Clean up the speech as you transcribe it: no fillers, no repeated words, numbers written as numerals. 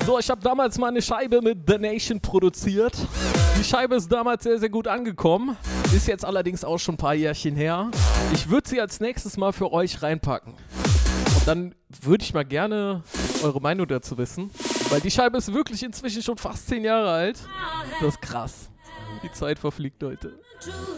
So, ich habe damals mal eine Scheibe mit The Nation produziert. Die Scheibe ist damals sehr, sehr gut angekommen. Ist jetzt allerdings auch schon ein paar Jährchen her. Ich würde sie als nächstes mal für euch reinpacken. Und dann würde ich mal gerne eure Meinung dazu wissen. Weil die Scheibe ist wirklich inzwischen schon fast 10 Jahre alt. Das ist krass. Die Zeit verfliegt, Leute.